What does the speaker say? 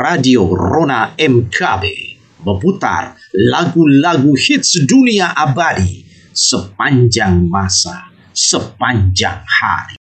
Radio Rona MKB memutar lagu-lagu hits dunia abadi sepanjang masa, sepanjang hari.